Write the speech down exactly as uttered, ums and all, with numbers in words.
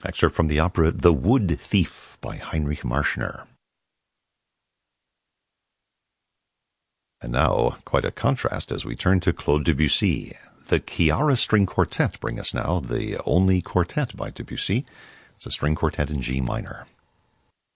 Excerpt from the opera The Wood Thief by Heinrich Marschner. And now, quite a contrast as we turn to Claude Debussy. The Chiara String Quartet bring us now the only quartet by Debussy. It's a string quartet in G minor.